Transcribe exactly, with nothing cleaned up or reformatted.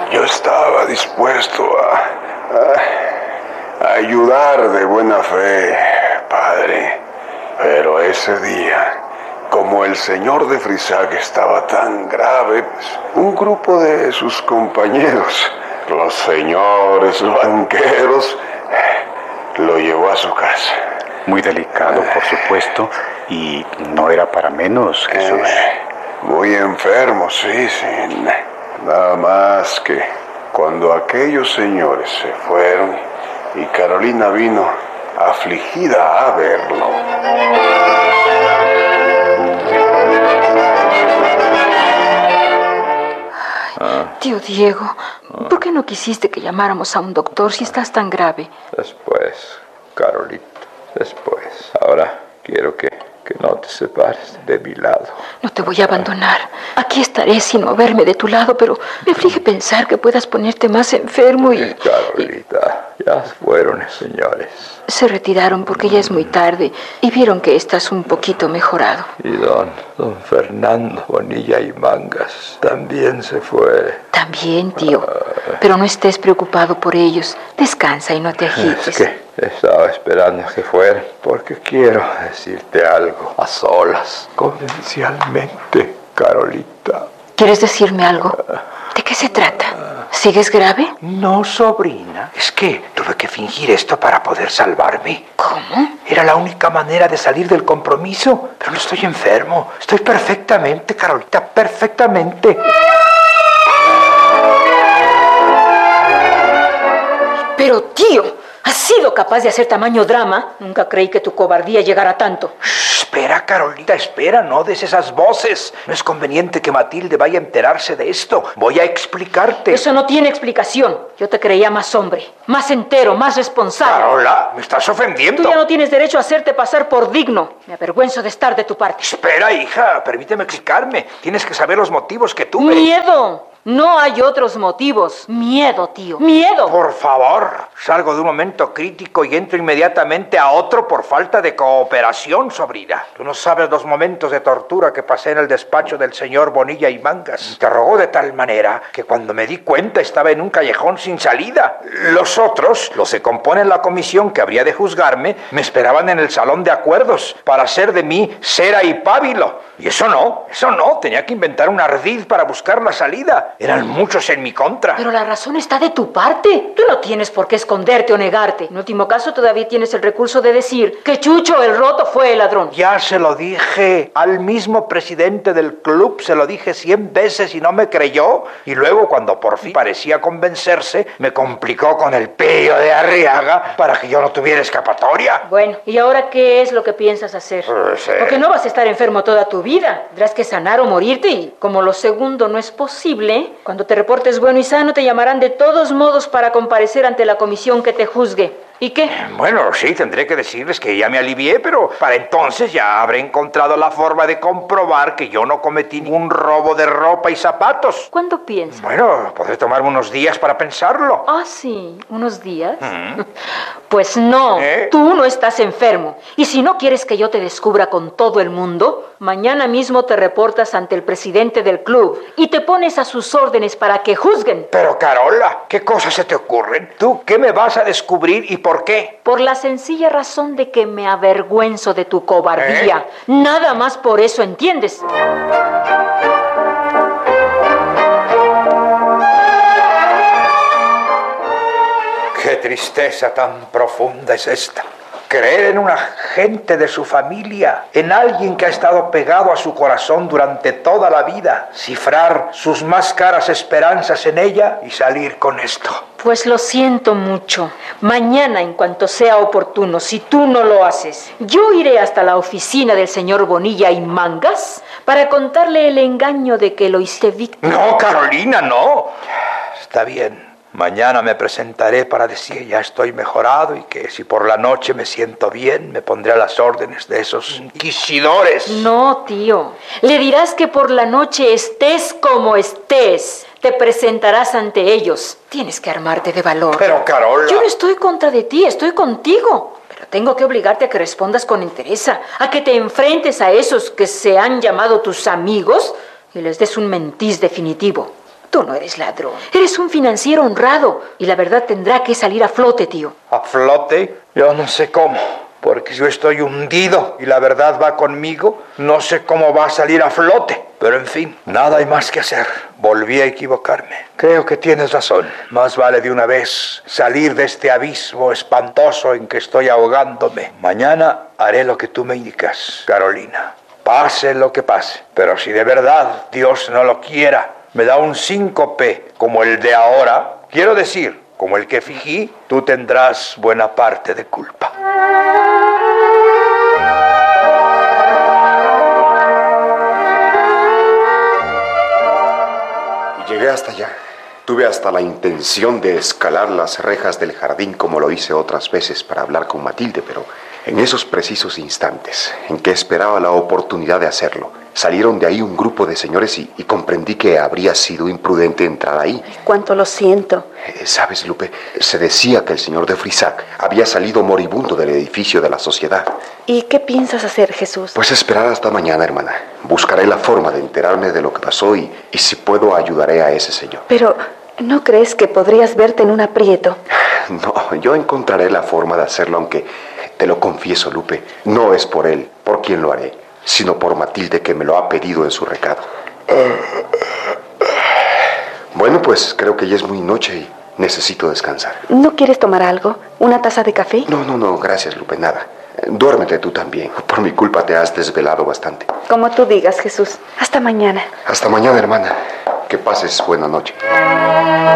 Yo estaba dispuesto a, a, a ayudar de buena fe, padre. Pero ese día, como el señor de Frisac estaba tan grave, pues, un grupo de sus compañeros, los señores banqueros, lo llevó a su casa. Muy delicado, por supuesto, y no era para menos, Jesús. Eh, muy enfermo, sí, sí. Nada más que cuando aquellos señores se fueron y Carolina vino afligida a verlo. Ay, tío Diego, ¿por qué no quisiste que llamáramos a un doctor si estás tan grave? Después, Carolita, después. Ahora quiero que, que no te separes de mi lado. No te voy a abandonar. Aquí estaré sin moverme de tu lado, pero me aflige pensar que puedas ponerte más enfermo y... Carolita, y... ya fueron, señores. Se retiraron porque ya es muy tarde y vieron que estás un poquito mejorado. Y don, don Fernando Bonilla y Mangas también se fue. También, tío. Pero no estés preocupado por ellos. Descansa y no te agites. Es que estaba esperando que fueran porque quiero decirte algo a solas, confidencialmente, Carolita. ¿Quieres decirme algo? ¿De qué se trata? ¿Sigues grave? No, sobrina. Es que tuve que fingir esto para poder salvarme. ¿Cómo? Era la única manera de salir del compromiso. Pero no estoy enfermo. Estoy perfectamente, Carolita, perfectamente. Pero, tío, ¿has sido capaz de hacer tamaño drama? Nunca creí que tu cobardía llegara a tanto. Shh, espera, Carolita, espera, no des esas voces. No es conveniente que Matilde vaya a enterarse de esto. Voy a explicarte. Eso no tiene explicación. Yo te creía más hombre, más entero, más responsable. Carola, me estás ofendiendo. Tú ya no tienes derecho a hacerte pasar por digno. Me avergüenzo de estar de tu parte. Espera, hija, permíteme explicarme. Tienes que saber los motivos que tuve. ¡Miedo! No hay otros motivos. Miedo, tío. ¡Miedo! Por favor, salgo de un momento crítico y entro inmediatamente a otro por falta de cooperación, sobrina. Tú no sabes los momentos de tortura que pasé en el despacho del señor Bonilla y Mangas. Interrogó de tal manera que cuando me di cuenta estaba en un callejón sin salida. Los otros, los que componen la comisión que habría de juzgarme, me esperaban en el salón de acuerdos para hacer de mí cera y pábilo. Y eso no, eso no. Tenía que inventar un ardid para buscar la salida. Eran muchos en mi contra. Pero la razón está de tu parte. Tú no tienes por qué esconderte o negarte. En último caso, todavía tienes el recurso de decir que Chucho el Roto fue el ladrón. Ya se lo dije al mismo presidente del club. Se lo dije cien veces y no me creyó. Y luego, cuando por fin parecía convencerse, me complicó con el pillo de Arriaga para que yo no tuviera escapatoria. Bueno, ¿y ahora qué es lo que piensas hacer? Pues, eh... Porque no vas a estar enfermo toda tu vida. Tendrás que sanar o morirte y, como lo segundo no es posible, cuando te reportes bueno y sano te llamarán de todos modos para comparecer ante la comisión que te juzgue. ¿Y qué? Bueno, sí, tendré que decirles que ya me alivié, pero para entonces ya habré encontrado la forma de comprobar que yo no cometí ningún robo de ropa y zapatos. ¿Cuándo piensas? Bueno, podré tomarme unos días para pensarlo. Ah, sí, ¿unos días? ¿Mm? Pues no, ¿Eh? Tú no estás enfermo. Y si no quieres que yo te descubra con todo el mundo, mañana mismo te reportas ante el presidente del club y te pones a sus órdenes para que juzguen. Pero, Carola, ¿qué cosas se te ocurren? ¿Tú qué me vas a descubrir y por qué? Por la sencilla razón de que me avergüenzo de tu cobardía. ¿Eh? Nada más por eso, ¿entiendes? Qué tristeza tan profunda es esta. Creer en una gente de su familia, en alguien que ha estado pegado a su corazón durante toda la vida, cifrar sus más caras esperanzas en ella y salir con esto. Pues lo siento mucho. Mañana, en cuanto sea oportuno, si tú no lo haces, yo iré hasta la oficina del señor Bonilla y Mangas para contarle el engaño de que lo hiciste víctima. No, Carolina, no. Está bien. Mañana me presentaré para decir ya estoy mejorado y que si por la noche me siento bien, me pondré a las órdenes de esos inquisidores. No, tío. Le dirás que por la noche estés como estés. Te presentarás ante ellos. Tienes que armarte de valor. Pero, Carola... Yo no estoy contra de ti, estoy contigo. Pero tengo que obligarte a que respondas con entereza, a que te enfrentes a esos que se han llamado tus amigos y les des un mentiz definitivo. Tú no eres ladrón. Eres un financiero honrado y la verdad tendrá que salir a flote, tío. ¿A flote? Yo no sé cómo. Porque yo estoy hundido y la verdad va conmigo, no sé cómo va a salir a flote. Pero en fin, nada hay más que hacer. Volví a equivocarme. Creo que tienes razón. Más vale de una vez salir de este abismo espantoso en que estoy ahogándome. Mañana haré lo que tú me indicas, Carolina. Pase lo que pase. Pero si de verdad Dios no lo quiera, me da un síncope como el de ahora, quiero decir, como el que fingí, tú tendrás buena parte de culpa. Llegué hasta allá. Tuve hasta la intención de escalar las rejas del jardín como lo hice otras veces para hablar con Matilde, pero en esos precisos instantes en que esperaba la oportunidad de hacerlo, salieron de ahí un grupo de señores y, y comprendí que habría sido imprudente entrar ahí. Cuánto lo siento. Eh, ¿Sabes, Lupe? Se decía que el señor de Frisac había salido moribundo del edificio de la sociedad. ¿Y qué piensas hacer, Jesús? Pues esperar hasta mañana, hermana. Buscaré la forma de enterarme de lo que pasó y, y si puedo ayudaré a ese señor. Pero, ¿no crees que podrías verte en un aprieto? No, yo encontraré la forma de hacerlo, aunque te lo confieso, Lupe, no es por él, por quien lo haré, sino por Matilde, que me lo ha pedido en su recado. Bueno, pues creo que ya es muy noche y necesito descansar. ¿No quieres tomar algo? ¿Una taza de café? No, no, no, gracias, Lupe, nada. Duérmete tú también. Por mi culpa te has desvelado bastante. Como tú digas, Jesús. Hasta mañana. Hasta mañana, hermana. Que pases buena noche.